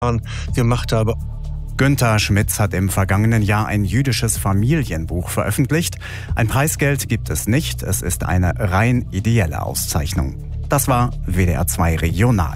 gemacht habe. Günther Schmitz hat im vergangenen Jahr ein jüdisches Familienbuch veröffentlicht. Ein Preisgeld gibt es nicht, es ist eine rein ideelle Auszeichnung. Das war WDR 2 Regional.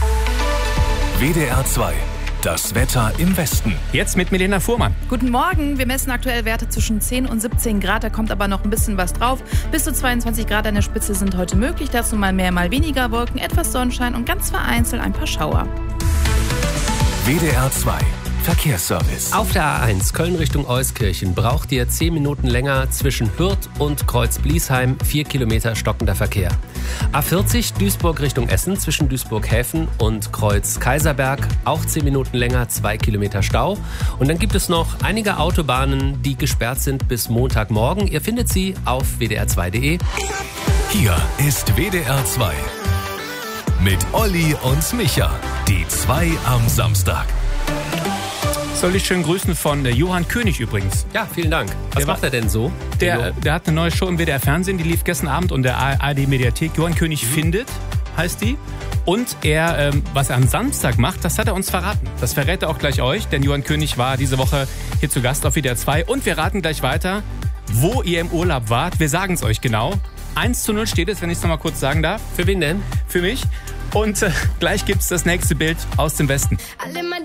WDR 2, das Wetter im Westen. Jetzt mit Milena Fuhrmann. Guten Morgen, wir messen aktuell Werte zwischen 10 und 17 Grad, da kommt aber noch ein bisschen was drauf. Bis zu 22 Grad an der Spitze sind heute möglich, dazu mal mehr, mal weniger Wolken, etwas Sonnenschein und ganz vereinzelt ein paar Schauer. WDR 2, Verkehrsservice. Auf der A1 Köln Richtung Euskirchen braucht ihr 10 Minuten länger zwischen Hürth und Kreuz-Bliesheim, 4 Kilometer stockender Verkehr. A40 Duisburg Richtung Essen zwischen Duisburg-Häfen und Kreuz-Kaiserberg, auch 10 Minuten länger, 2 Kilometer Stau. Und dann gibt es noch einige Autobahnen, die gesperrt sind bis Montagmorgen. Ihr findet sie auf wdr2.de. Hier ist WDR 2 mit Olli und Micha, die 2 am Samstag. Soll ich schön grüßen von Johann König übrigens. Ja, vielen Dank. Was macht er denn so? Der hat eine neue Show im WDR-Fernsehen, die lief gestern Abend und der ARD-Mediathek. Johann König findet, heißt die. Und was er am Samstag macht, das hat er uns verraten. Das verrät er auch gleich euch, denn Johann König war diese Woche hier zu Gast auf WDR 2. Und wir raten gleich weiter, wo ihr im Urlaub wart. Wir sagen es euch genau. 1:0 steht es, wenn ich es nochmal kurz sagen darf. Für wen denn? Für mich. Und gleich gibt es das nächste Bild aus dem Westen. Alle